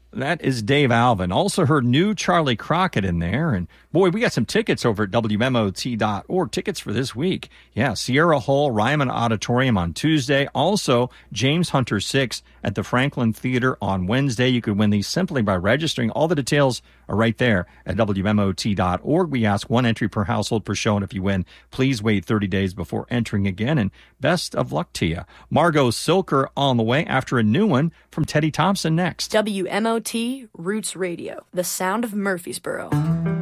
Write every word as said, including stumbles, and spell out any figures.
That is Dave Alvin. Also heard new Charlie Crockett in there. And boy, we got some tickets over at W M O T dot org. Tickets for this week. Yeah, Sierra Hall, Ryman Auditorium on Tuesday. Also, James Hunter six at the Franklin Theater on Wednesday. You could win these simply by registering. All the details are right there at W M O T dot org. We ask one entry per household per show. And if you win, please wait thirty days before entering again. And best of luck to you. Margot Silker on the way after a new one from Teddy Thompson next. W M O T Roots Radio, the sound of Murfreesboro.